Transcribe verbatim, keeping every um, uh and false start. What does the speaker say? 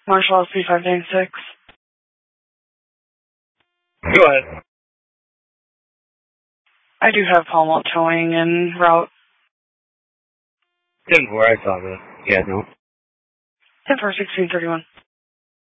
Marshall S P five nine six. Go ahead. I do have Palmalt towing en route. ten four, I saw that. Yeah, no. ten four, sixteen thirty-one.